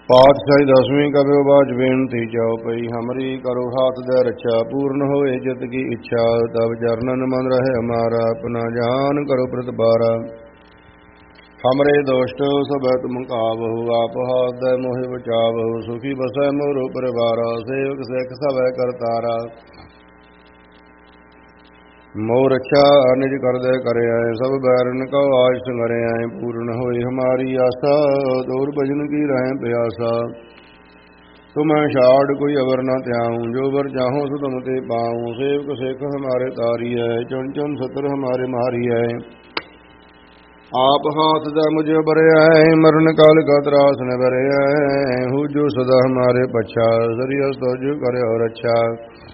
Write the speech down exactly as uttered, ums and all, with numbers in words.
पातशाही दसवीं कव्यो बाज बेनती चौपई हमरी करो हाथ दे रक्षा पूर्ण होए जित की इच्छा तब चरणन मन रहे हमारा अपना जान करो प्रतिबारा हमरे दोष्ट सब तुम काबहु आप हाथ दे मोहि बचावहु सुखी बसै मोरो परिवारा सेवक सिख सब करतारा मोह रक्षा निज कर दे करे आए सब बैरन को आज संगरे आए पूर्ण होई हमारी आशा दूर भजन की रहे प्यासा तुम्हें छाड़ कोई अवर न त्याऊं जो बर चाहो सो तुम ते पाऊं सेवक सिख हमारे तारी है चुन चुन सतर हमारे मारी है आप हाथ दा मुझे बरे आए मरण काल का त्रास न बरे आए हूँ जो सदा हमारे पछा जरिया तो जो करे और अच्छा